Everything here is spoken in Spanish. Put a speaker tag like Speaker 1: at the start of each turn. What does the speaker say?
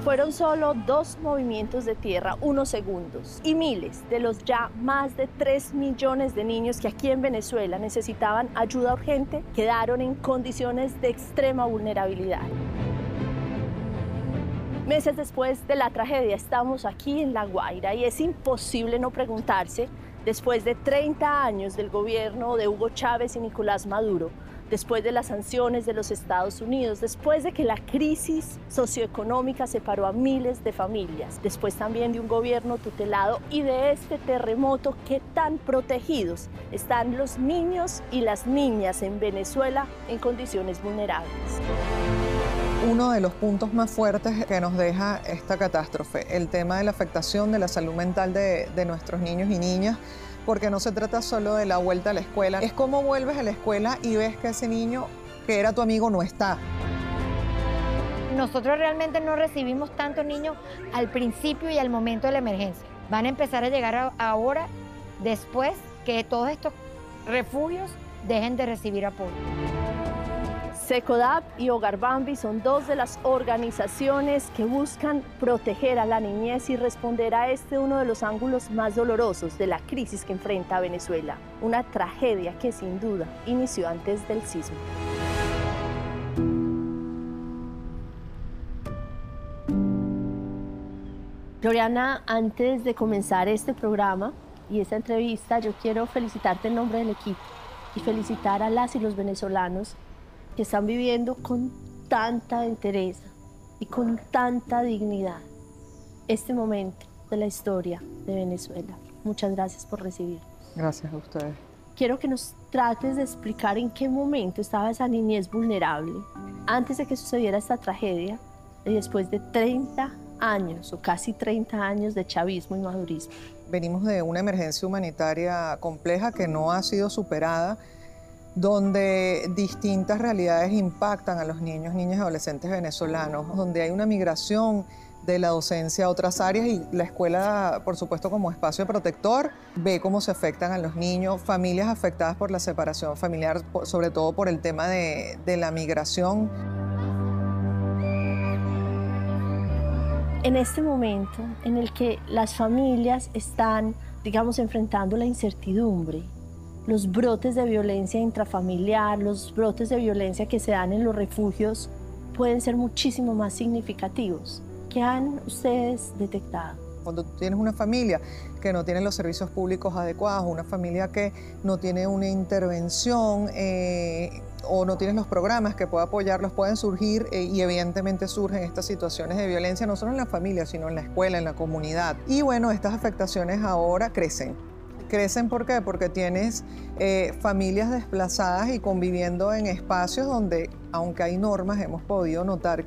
Speaker 1: Fueron solo 2 movimientos de tierra, unos segundos, y miles de los ya más de 3 millones de niños que aquí en Venezuela necesitaban ayuda urgente quedaron en condiciones de extrema vulnerabilidad. Meses después de la tragedia estamos aquí en La Guaira y es imposible no preguntarse, después de 30 años del gobierno de Hugo Chávez y Nicolás Maduro, después de las sanciones de los Estados Unidos, después de que la crisis socioeconómica separó a miles de familias, después también de un gobierno tutelado y de este terremoto, ¿qué tan protegidos están los niños y las niñas en Venezuela en condiciones vulnerables?
Speaker 2: Uno de los puntos más fuertes que nos deja esta catástrofe, el tema de la afectación de la salud mental de nuestros niños y niñas, porque no se trata solo de la vuelta a la escuela, es cómo vuelves a la escuela y ves que ese niño que era tu amigo no está.
Speaker 3: Nosotros realmente no recibimos tantos niños al principio y al momento de la emergencia. Van a empezar a llegar ahora, después que todos estos refugios dejen de recibir apoyo.
Speaker 1: Secodap y Hogar Bambi son 2 de las organizaciones que buscan proteger a la niñez y responder a uno de los ángulos más dolorosos de la crisis que enfrenta Venezuela, una tragedia que sin duda inició antes del sismo. Gloriana, antes de comenzar este programa y esta entrevista, yo quiero felicitarte en nombre del equipo y felicitar a las y los venezolanos que están viviendo con tanta entereza y con tanta dignidad este momento de la historia de Venezuela. Muchas gracias por recibirnos.
Speaker 2: Gracias a ustedes.
Speaker 1: Quiero que nos trates de explicar en qué momento estaba esa niñez vulnerable antes de que sucediera esta tragedia y después de 30 años o casi 30 años de chavismo y madurismo.
Speaker 2: Venimos de una emergencia humanitaria compleja que no ha sido superada, donde distintas realidades impactan a los niños, niñas y adolescentes venezolanos, donde hay una migración de la docencia a otras áreas y la escuela, por supuesto, como espacio protector, ve cómo se afectan a los niños, familias afectadas por la separación familiar, sobre todo por el tema de la migración.
Speaker 1: En este momento en el que las familias están, digamos, enfrentando la incertidumbre, los brotes de violencia intrafamiliar, los brotes de violencia que se dan en los refugios pueden ser muchísimo más significativos. ¿Qué han ustedes detectado?
Speaker 2: Cuando tú tienes una familia que no tiene los servicios públicos adecuados, una familia que no tiene una intervención o no tiene los programas que pueda apoyarlos, pueden surgir y evidentemente surgen estas situaciones de violencia, no solo en la familia, sino en la escuela, en la comunidad. Y bueno, estas afectaciones ahora crecen. ¿Crecen por qué? Porque tienes familias desplazadas y conviviendo en espacios donde, aunque hay normas, hemos podido notar